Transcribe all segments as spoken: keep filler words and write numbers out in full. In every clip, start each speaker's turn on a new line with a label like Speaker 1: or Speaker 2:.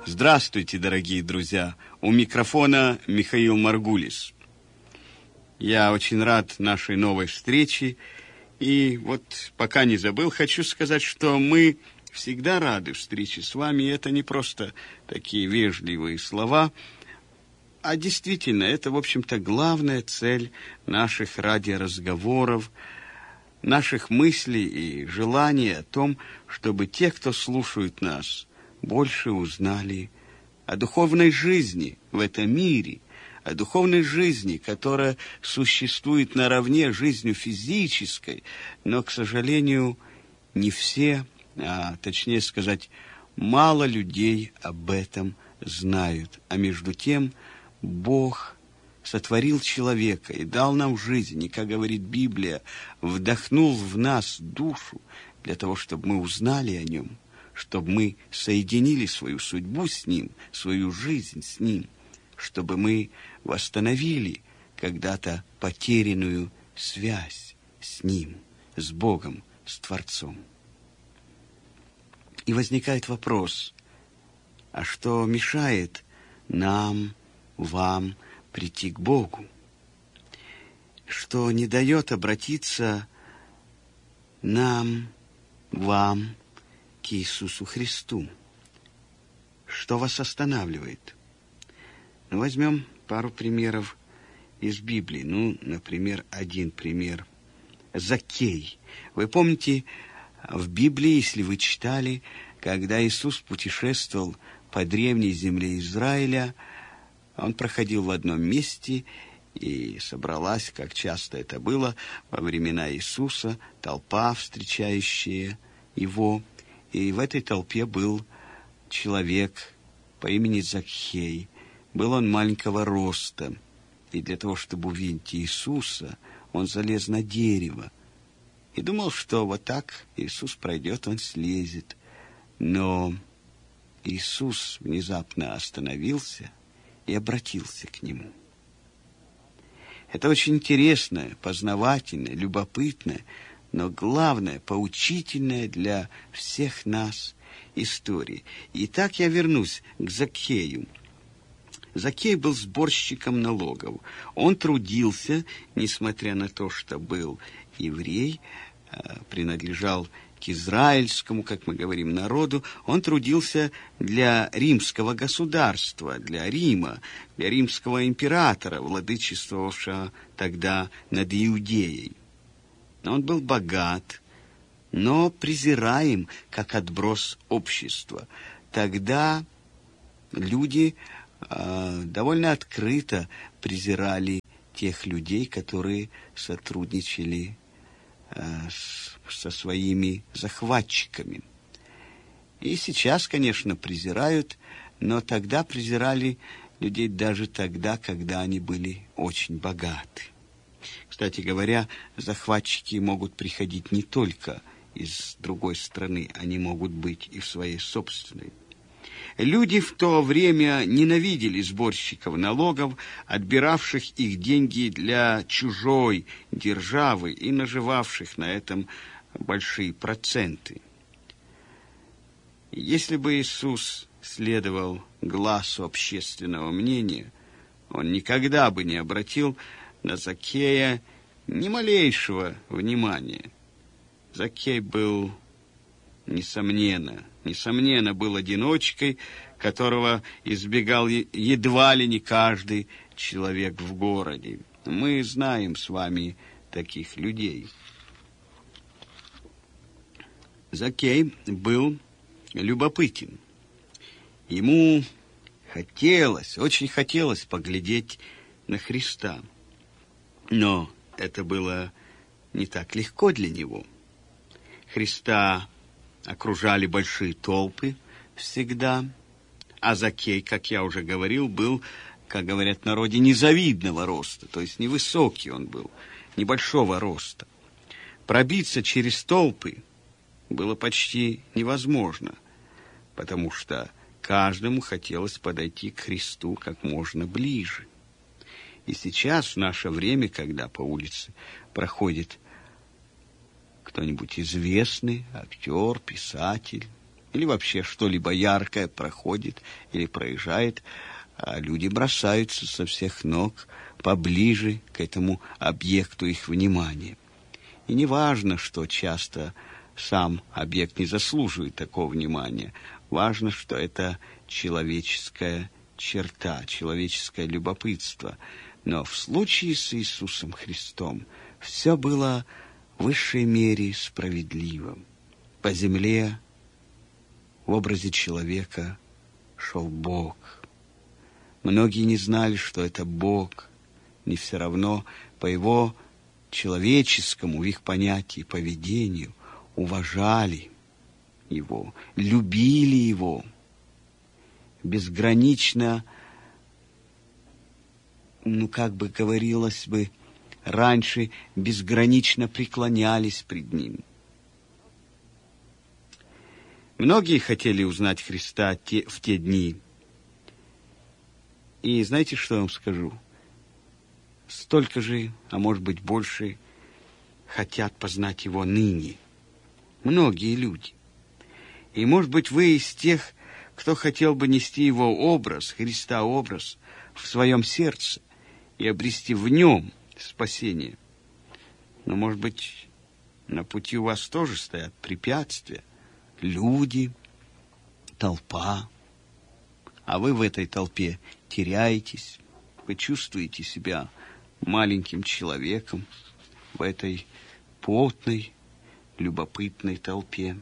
Speaker 1: Здравствуйте, дорогие друзья! У микрофона Михаил Маргулис. Я очень рад нашей новой встрече. И вот, пока не забыл, хочу сказать, что мы всегда рады встрече с вами. И это не просто такие вежливые слова, а действительно, это, в общем-то, главная цель наших радиоразговоров, наших мыслей и желаний о том, чтобы те, кто слушают нас, больше узнали о духовной жизни в этом мире, о духовной жизни, которая существует наравне с жизнью физической, но, к сожалению, не все, а точнее сказать, мало людей об этом знают. А между тем Бог сотворил человека и дал нам жизнь, и, как говорит Библия, вдохнул в нас душу для того, чтобы мы узнали о нем, чтобы мы соединили свою судьбу с ним, свою жизнь с ним, чтобы мы восстановили когда-то потерянную связь с ним, с Богом, с Творцом. И возникает вопрос, а что мешает нам, вам прийти к Богу? Что не дает обратиться нам, вам, к Иисусу Христу? Что вас останавливает? Ну, возьмем пару примеров из Библии. Ну, например, один пример. Заккей. Вы помните, в Библии, если вы читали, когда Иисус путешествовал по древней земле Израиля, он проходил в одном месте, и собралась, как часто это было во времена Иисуса, толпа, встречающая его. И в этой толпе был человек по имени Закхей. Был он маленького роста. И для того, чтобы увидеть Иисуса, он залез на дерево. И думал, что вот так Иисус пройдет, он слезет. Но Иисус внезапно остановился и обратился к нему. Это очень интересное, познавательное, любопытное, но главное, поучительное для всех нас история. Итак, я вернусь к Закхею. Закхей был сборщиком налогов. Он трудился, несмотря на то, что был еврей, принадлежал к израильскому, как мы говорим, народу, он трудился для римского государства, для Рима, для римского императора, владычествовавшего тогда над Иудеей. Он был богат, но презираем, как отброс общества. Тогда люди э, довольно открыто презирали тех людей, которые сотрудничали э, с со своими захватчиками. И сейчас, конечно, презирают, но тогда презирали людей даже тогда, когда они были очень богаты. Кстати говоря, захватчики могут приходить не только из другой страны, они могут быть и в своей собственной. Люди в то время ненавидели сборщиков налогов, отбиравших их деньги для чужой державы и наживавших на этом большие проценты. Если бы Иисус следовал гласу общественного мнения, он никогда бы не обратил на Закхея ни малейшего внимания. Закхей был, несомненно, несомненно, был одиночкой, которого избегал едва ли не каждый человек в городе. Мы знаем с вами таких людей. Закхей был любопытен. Ему хотелось, очень хотелось поглядеть на Христа. Но это было не так легко для него. Христа окружали большие толпы всегда, а Закхей, как я уже говорил, был, как говорят в народе, незавидного роста, то есть невысокий он был, небольшого роста. Пробиться через толпы было почти невозможно, потому что каждому хотелось подойти к Христу как можно ближе. И сейчас, в наше время, когда по улице проходит кто-нибудь известный, актер, писатель или вообще что-либо яркое проходит или проезжает, а люди бросаются со всех ног поближе к этому объекту их внимания. И не важно, что часто сам объект не заслуживает такого внимания. Важно, что это человеческая черта, человеческое любопытство. Но в случае с Иисусом Христом все было в высшей мере справедливым. По земле в образе человека шел Бог. Многие не знали, что это Бог, не все равно по его человеческому, в их понятии, поведению, уважали его, любили его, безгранично, ну, как бы говорилось бы, раньше безгранично преклонялись пред ним. Многие хотели узнать Христа те, в те дни. И знаете, что я вам скажу? Столько же, а может быть больше, хотят познать его ныне. Многие люди. И, может быть, вы из тех, кто хотел бы нести его образ, Христа образ, в своем сердце и обрести в нем спасение. Но, может быть, на пути у вас тоже стоят препятствия. Люди, толпа. А вы в этой толпе теряетесь. Вы чувствуете себя маленьким человеком в этой потной, любопытной толпе.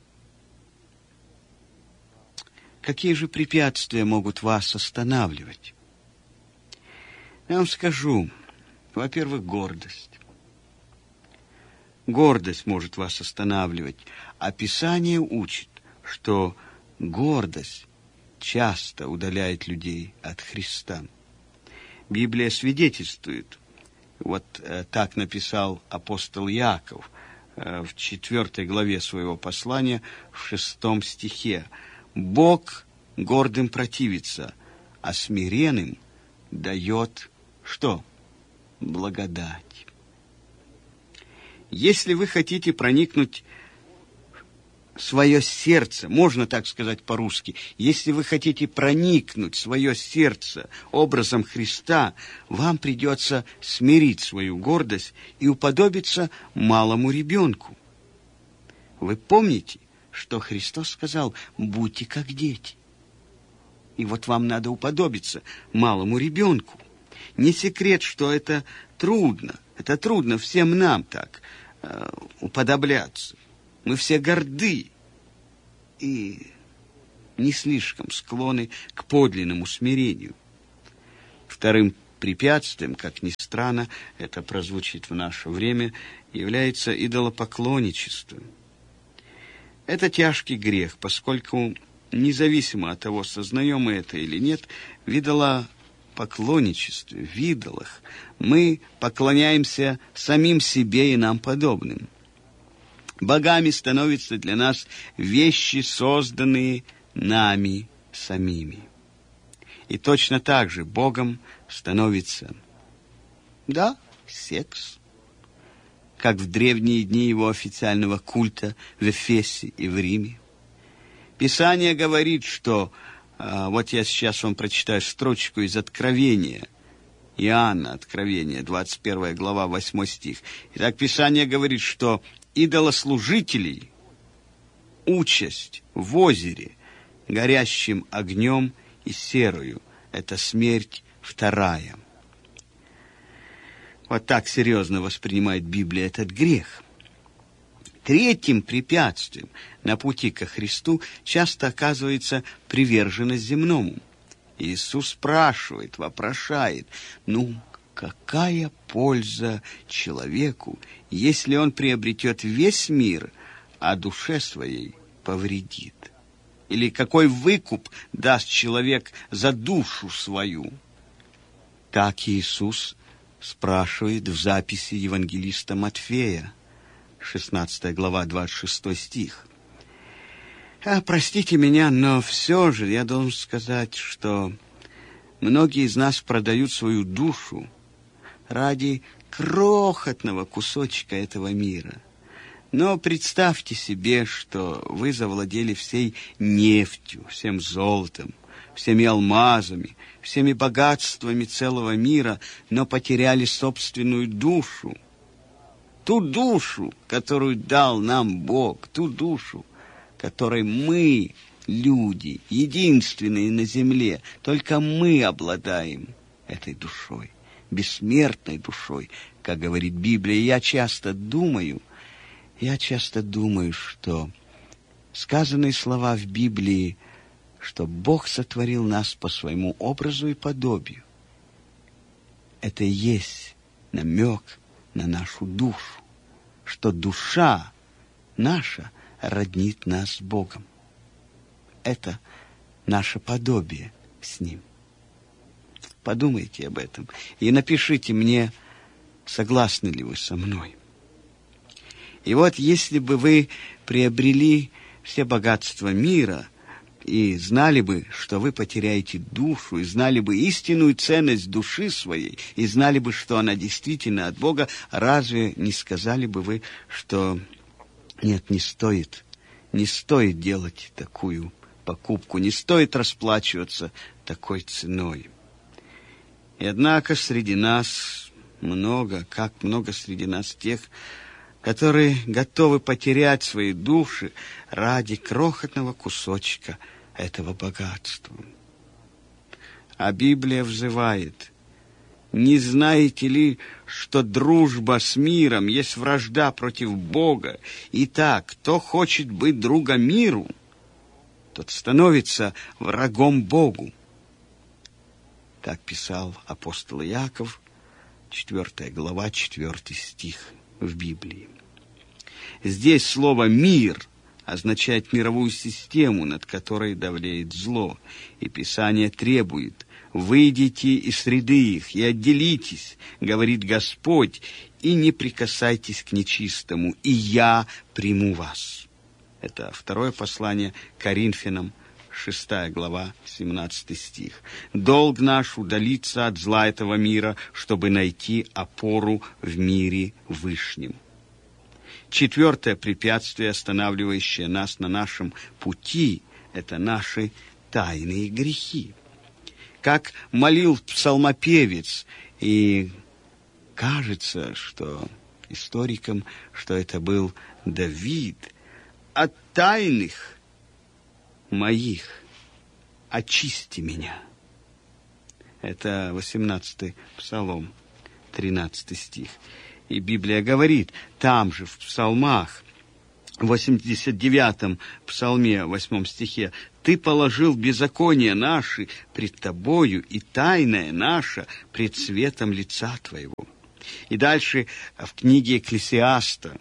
Speaker 1: Какие же препятствия могут вас останавливать? Я вам скажу. Во-первых, гордость. Гордость может вас останавливать. А Писание учит, что гордость часто удаляет людей от Христа. Библия свидетельствует, вот э, так написал апостол Иаков э, в четвертой главе своего послания, в шестом стихе. «Бог гордым противится, а смиренным дает что? Благодать». Если вы хотите проникнуть в свое сердце, можно так сказать по-русски, если вы хотите проникнуть в свое сердце образом Христа, вам придется смирить свою гордость и уподобиться малому ребенку. Вы помните, что Христос сказал: «Будьте как дети». И вот вам надо уподобиться малому ребенку. Не секрет, что это трудно. Это трудно всем нам так э, уподобляться. Мы все горды и не слишком склонны к подлинному смирению. Вторым препятствием, как ни странно, это прозвучит в наше время, является идолопоклонничество. Это тяжкий грех, поскольку, независимо от того, сознаем мы это или нет, в идолопоклонничестве, в идолах, мы поклоняемся самим себе и нам подобным. Богами становятся для нас вещи, созданные нами самими. И точно так же Богом становится, да, секс, как в древние дни его официального культа в Эфесе и в Риме. Писание говорит, что, а, вот я сейчас вам прочитаю строчку из Откровения, Иоанна, Откровение, двадцать первая глава, восьмой стих. Итак, Писание говорит, что идолослужителей участь в озере, горящим огнем и серою. Это смерть вторая. Вот так серьезно воспринимает Библия этот грех. Третьим препятствием на пути ко Христу часто оказывается приверженность земному. Иисус спрашивает, вопрошает: ну, какая польза человеку, если он приобретет весь мир, а душе своей повредит? Или какой выкуп даст человек за душу свою? Так Иисус спрашивает в записи евангелиста Матфея, шестнадцатая глава, двадцать шестой стих. А, простите меня, но все же я должен сказать, что многие из нас продают свою душу ради крохотного кусочка этого мира. Но представьте себе, что вы завладели всей нефтью, всем золотом, всеми алмазами, всеми богатствами целого мира, но потеряли собственную душу. Ту душу, которую дал нам Бог, ту душу, которой мы, люди, единственные на земле, только мы обладаем этой душой, бессмертной душой, как говорит Библия. И я часто думаю, я часто думаю, что сказанные слова в Библии, что Бог сотворил нас по своему образу и подобию, это и есть намек на нашу душу, что душа наша роднит нас с Богом. Это наше подобие с Ним. Подумайте об этом и напишите мне, согласны ли вы со мной. И вот если бы вы приобрели все богатства мира и знали бы, что вы потеряете душу, и знали бы истинную ценность души своей, и знали бы, что она действительно от Бога, разве не сказали бы вы, что нет, не стоит, не стоит делать такую покупку, не стоит расплачиваться такой ценой? И однако среди нас много, как много среди нас тех, которые готовы потерять свои души ради крохотного кусочка этого богатства. А Библия взывает: не знаете ли, что дружба с миром есть вражда против Бога? Итак, кто хочет быть другом миру, тот становится врагом Богу. Так писал апостол Иаков, четвёртая глава, четвёртый стих в Библии. Здесь слово «мир» означает мировую систему, над которой давлеет зло. И Писание требует: «Выйдите из среды их и отделитесь, говорит Господь, и не прикасайтесь к нечистому, и я приму вас». Это второе послание Коринфянам, шестая глава, семнадцатый стих. «Долг наш удалиться от зла этого мира, чтобы найти опору в мире вышнем». Четвертое препятствие, останавливающее нас на нашем пути, это наши тайные грехи. Как молил псалмопевец, и кажется, что историкам, что это был Давид: «От тайных моих очисти меня». Это восемнадцатый псалом, тринадцатый стих. И Библия говорит там же, в псалмах, в восемьдесят девятом псалме, восьмом стихе: «Ты положил беззаконие наши пред Тобою, и тайное наше пред светом лица Твоего». И дальше в книге Экклесиаста: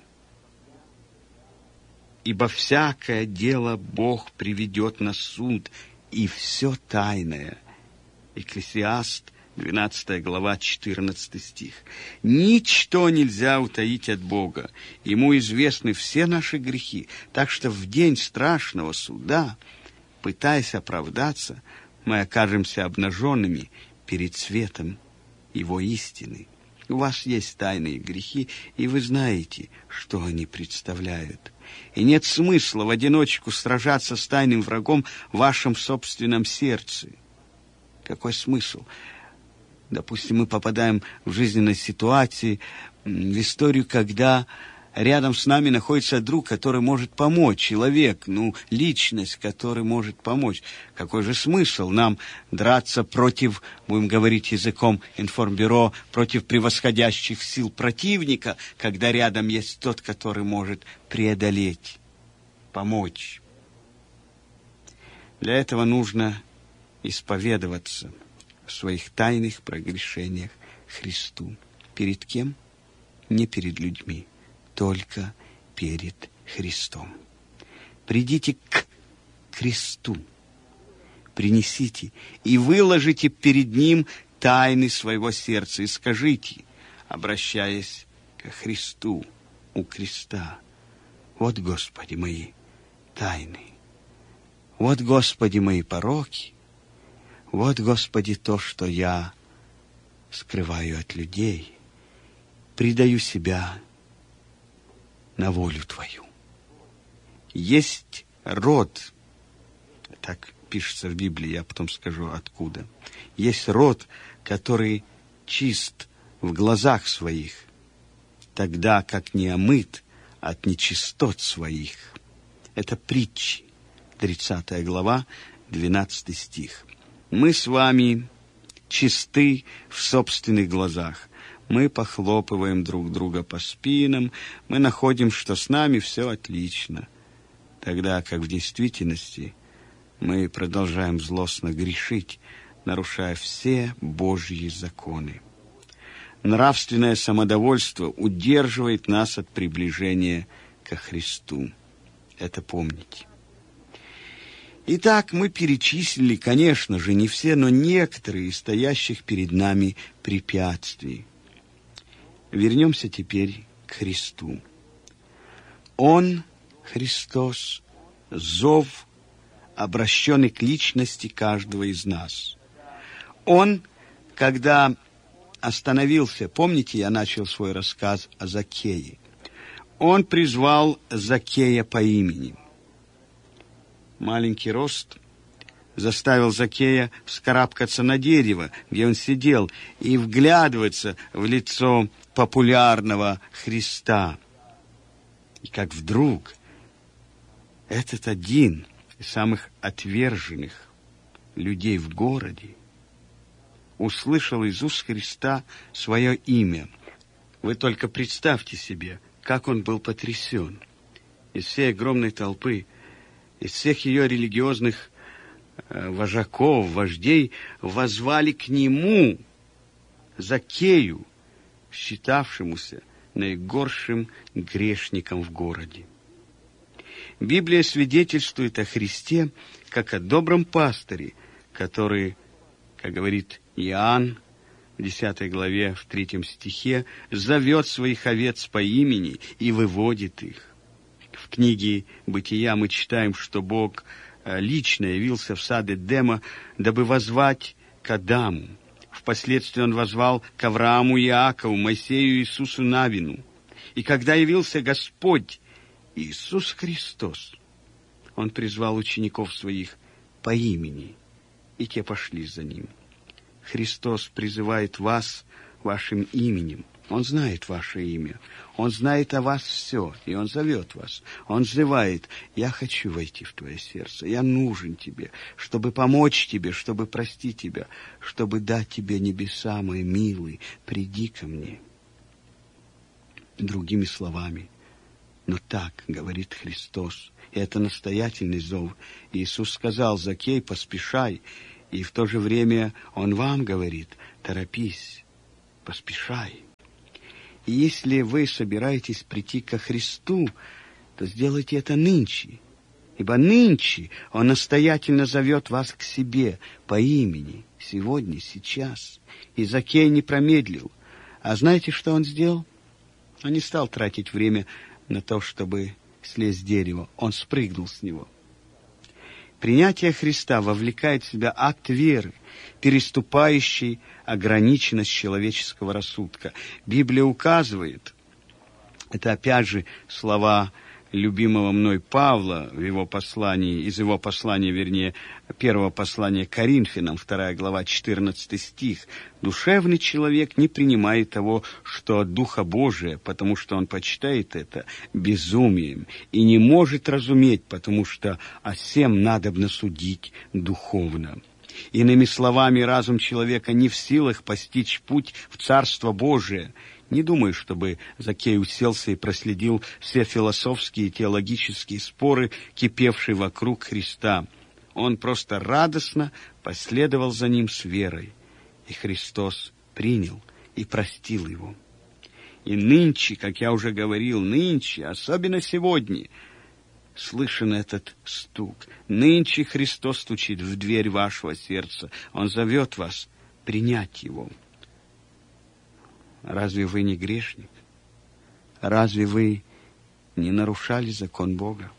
Speaker 1: «Ибо всякое дело Бог приведет на суд, и все тайное». Экклесиаст, двенадцатая глава, четырнадцатый стих. Ничто нельзя утаить от Бога. Ему известны все наши грехи. Так что в день страшного суда, пытаясь оправдаться, мы окажемся обнаженными перед светом Его истины. У вас есть тайные грехи, и вы знаете, что они представляют. И нет смысла в одиночку сражаться с тайным врагом в вашем собственном сердце. Какой смысл? Допустим, мы попадаем в жизненной ситуации, в историю, когда рядом с нами находится друг, который может помочь, человек, ну, личность, который может помочь. Какой же смысл нам драться против, будем говорить языком информбюро, против превосходящих сил противника, когда рядом есть тот, который может преодолеть, помочь? Для этого нужно исповедоваться в своих тайных прогрешениях Христу. Перед кем? Не перед людьми, только перед Христом. Придите к Христу, принесите и выложите перед Ним тайны своего сердца и скажите, обращаясь к Христу у креста: «Вот, Господи, мои тайны, вот, Господи, мои пороки, вот, Господи, то, что я скрываю от людей, предаю себя на волю Твою. Есть род, так пишется в Библии, я потом скажу откуда. Есть род, который чист в глазах своих, тогда как не омыт от нечистот своих. Это притчи, тридцатая глава, двенадцатый стих. Мы с вами чисты в собственных глазах. Мы похлопываем друг друга по спинам, мы находим, что с нами все отлично, тогда как в действительности мы продолжаем злостно грешить, нарушая все Божьи законы. Нравственное самодовольство удерживает нас от приближения ко Христу. Это помните. Итак, мы перечислили, конечно же, не все, но некоторые из стоящих перед нами препятствий. Вернемся теперь к Христу. Он, Христос, зов, обращенный к личности каждого из нас. Он, когда остановился, помните, я начал свой рассказ о Заккее, он призвал Заккея по имени. Маленький рост заставил Заккея вскарабкаться на дерево, где он сидел, и вглядываться в лицо популярного Христа. И как вдруг этот один из самых отверженных людей в городе услышал из уст Христа свое имя. Вы только представьте себе, как он был потрясен. Из всей огромной толпы, из всех ее религиозных э, вожаков, вождей, воззвали к нему, Заккею, считавшемуся наигоршим грешником в городе. Библия свидетельствует о Христе как о добром пастыре, который, как говорит Иоанн в десятой главе, в третьем стихе, зовет своих овец по имени и выводит их. В книге «Бытия» мы читаем, что Бог лично явился в сад Эдема, дабы воззвать к Адаму. Впоследствии он воззвал к Аврааму и Иакову, Моисею и Иисусу Навину. И когда явился Господь Иисус Христос, он призвал учеников своих по имени, и те пошли за ним. Христос призывает вас вашим именем. Он знает ваше имя. Он знает о вас все, и Он зовет вас. Он взывает: «Я хочу войти в твое сердце, я нужен тебе, чтобы помочь тебе, чтобы простить тебя, чтобы дать тебе небеса, мой милый, приди ко мне». Другими словами, но так говорит Христос, и это настоятельный зов. Иисус сказал: «Заккей, поспешай», и в то же время Он вам говорит: «Торопись, поспешай». И если вы собираетесь прийти ко Христу, то сделайте это нынче, ибо нынче Он настоятельно зовет вас к себе по имени, сегодня, сейчас. И Заккей не промедлил. А знаете, что он сделал? Он не стал тратить время на то, чтобы слезть с дерева. Он спрыгнул с него. Принятие Христа вовлекает в себя акт веры, переступающий ограниченность человеческого рассудка. Библия указывает, это опять же слова любимого мной Павла в его послании, из его послания, вернее, первого послания к Коринфянам, вторая глава, четырнадцатый стих. «Душевный человек не принимает того, что от Духа Божия, потому что он почитает это безумием, и не может разуметь, потому что о сем надобно судить духовно». Иными словами, разум человека не в силах постичь путь в Царство Божие. Не думаю, чтобы Заккей уселся и проследил все философские и теологические споры, кипевшие вокруг Христа. Он просто радостно последовал за ним с верой. И Христос принял и простил его. И нынче, как я уже говорил, нынче, особенно сегодня, слышен этот стук. Нынче Христос стучит в дверь вашего сердца. Он зовет вас принять Его. Разве вы не грешник? Разве вы не нарушали закон Бога?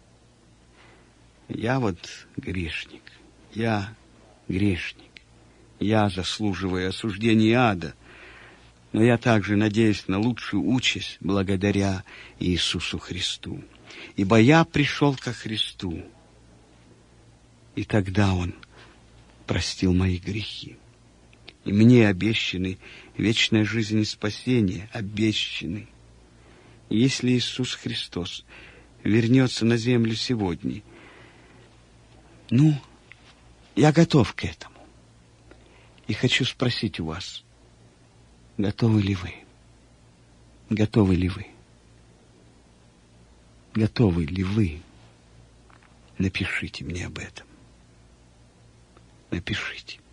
Speaker 1: Я вот грешник. Я грешник. Я заслуживаю осуждения ада. Но я также надеюсь на лучшую участь благодаря Иисусу Христу. Ибо я пришел ко Христу, и тогда Он простил мои грехи. И мне обещаны вечная жизнь и спасение, обещаны. И если Иисус Христос вернется на землю сегодня, ну, я готов к этому. И хочу спросить у вас, готовы ли вы? Готовы ли вы? Готовы ли вы? Напишите мне об этом. Напишите.